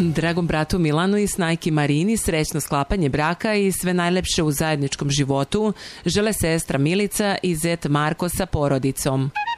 Dragom bratu Milanu i snajki Marini srećno sklapanje braka i sve najlepše u zajedničkom životu žele sestra Milica i zet Marko sa porodicom.